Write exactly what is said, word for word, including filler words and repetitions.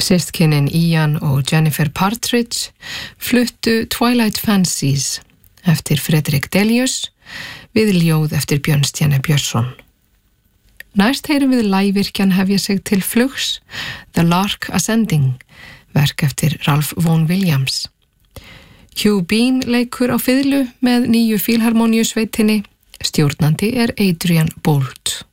Systkinin Ian og Jennifer Partridge fluttu Twilight Fancies eftir Frederick Delius við ljóð eftir Björnstjerne Björnsson. Næst heyrum við lægvirkjan hefja sig til flugs, The Lark Ascending, verk eftir Ralph Vaughan Williams. Hugh Bean leikur á fiðlu með nýju fílharmoníusveitinni, stjórnandi er Adrian Boult.